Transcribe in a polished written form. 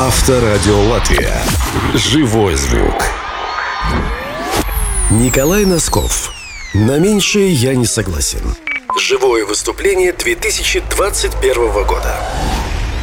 Авторадио Латвия. Живой звук. Николай Носков. На меньшее я не согласен. Живое выступление 2021 года.